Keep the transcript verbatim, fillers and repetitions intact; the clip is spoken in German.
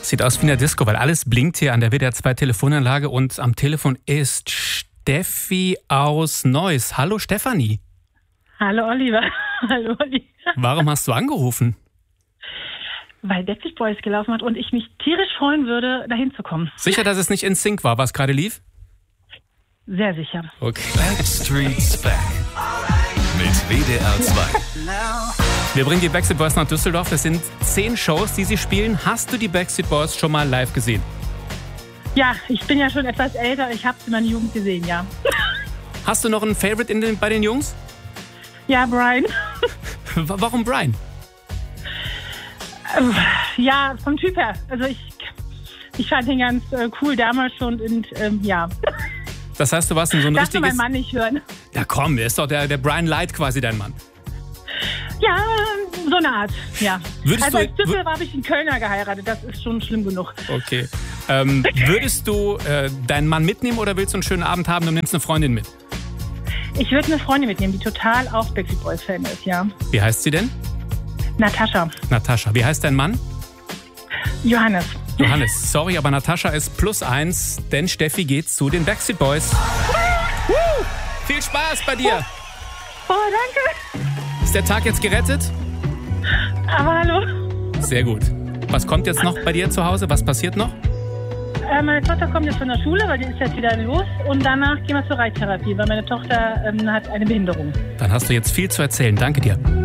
Sieht aus wie in der Disco, weil alles blinkt hier an der W D R zwei Telefonanlage und am Telefon ist Steffi aus Neuss. Hallo Stefanie. Hallo Oliver. Hallo Olli. Warum hast du angerufen? Weil Backstreet Boys gelaufen hat und ich mich tierisch freuen würde, dahin zu kommen. Sicher, dass es nicht in Sync war, was gerade lief? Sehr sicher. Okay. Backstreet's Back. Mit W D R zwei. Wir bringen die Backstreet Boys nach Düsseldorf. Das sind zehn Shows, die sie spielen. Hast du die Backstreet Boys schon mal live gesehen? Ja, ich bin ja schon etwas älter. Ich habe sie in meiner Jugend gesehen, ja. Hast du noch einen Favorite in den, bei den Jungs? Ja, Brian. Warum Brian? Ja, vom Typ her. Also ich, ich fand ihn ganz äh, cool damals schon und ähm, ja. Das heißt, du warst in so ein Darfst richtiges... du meinen Mann nicht hören? Ja komm, der ist doch der, der Brian Light quasi dein Mann. Ja, so eine Art, ja. Würdest also als du- Düsseldorf habe ich einen Kölner geheiratet. Das ist schon schlimm genug. Okay. Ähm, würdest du äh, deinen Mann mitnehmen oder willst du einen schönen Abend haben und nimmst eine Freundin mit? Ich würde eine Freundin mitnehmen, die total auch Backstreet Boys Fan ist, ja. Wie heißt sie denn? Natascha. Natascha. Wie heißt dein Mann? Johannes. Johannes. Sorry, aber Natascha ist plus eins, denn Steffi geht zu den Backstreet Boys. Woo! Viel Spaß bei dir. Oh, danke. Ist der Tag jetzt gerettet? Aber hallo. Sehr gut. Was kommt jetzt noch bei dir zu Hause? Was passiert noch? Äh, meine Tochter kommt jetzt von der Schule, weil die ist jetzt wieder los. Und danach gehen wir zur Reittherapie, weil meine Tochter ähm, hat eine Behinderung. Dann hast du jetzt viel zu erzählen. Danke dir.